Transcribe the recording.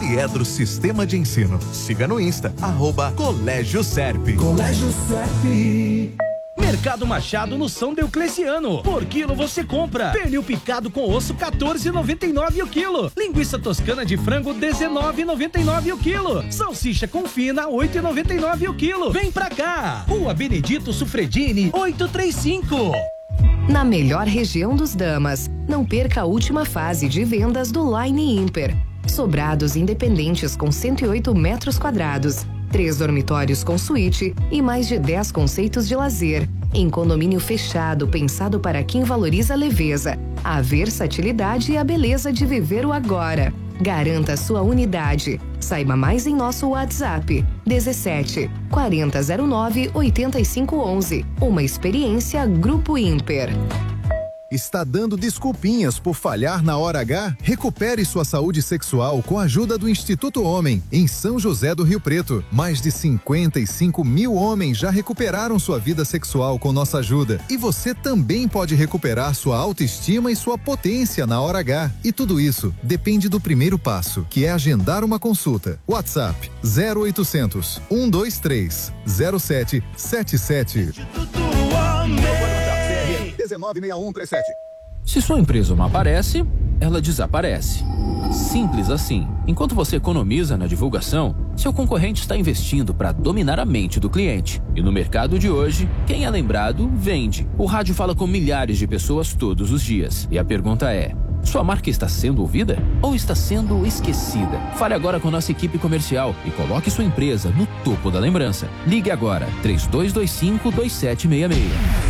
Poliedro Sistema de Ensino. Siga no Insta, @Colégio Serp. Colégio Serp. Mercado Machado no São Diocleciano. Por quilo você compra pernil picado com osso 14,99 o quilo. Linguiça toscana de frango 19,99 o quilo. Salsicha com fina 8,99 o quilo. Vem pra cá. Rua Benedito Sufredini 835. Na melhor região dos Damas, não perca a última fase de vendas do Line Imper. Sobrados independentes com 108 metros quadrados. 3 dormitórios com suíte e mais de 10 conceitos de lazer. Em condomínio fechado, pensado para quem valoriza a leveza, a versatilidade e a beleza de viver o agora. Garanta sua unidade. Saiba mais em nosso WhatsApp 17 4009 8511. Uma experiência Grupo Imper. Está dando desculpinhas por falhar na hora H? Recupere sua saúde sexual com a ajuda do Instituto Homem, em São José do Rio Preto. Mais de 55 mil homens já recuperaram sua vida sexual com nossa ajuda. E você também pode recuperar sua autoestima e sua potência na hora H. E tudo isso depende do primeiro passo, que é agendar uma consulta. WhatsApp 0800 123 0777. Instituto Homem. 196137. Se sua empresa não aparece, ela desaparece. Simples assim. Enquanto você economiza na divulgação, seu concorrente está investindo para dominar a mente do cliente. E no mercado de hoje, quem é lembrado, vende. O rádio fala com milhares de pessoas todos os dias. E a pergunta é: sua marca está sendo ouvida ou está sendo esquecida? Fale agora com nossa equipe comercial e coloque sua empresa no topo da lembrança. Ligue agora, 3225-2766.